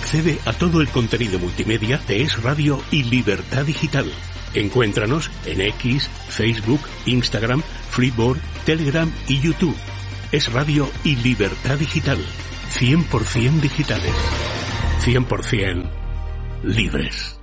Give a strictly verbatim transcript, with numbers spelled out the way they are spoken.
Accede a todo el contenido multimedia de Es Radio y Libertad Digital. Encuéntranos en X, Facebook, Instagram, Flipboard, Telegram y YouTube. Es Radio y Libertad Digital. cien por ciento digitales. cien por ciento libres.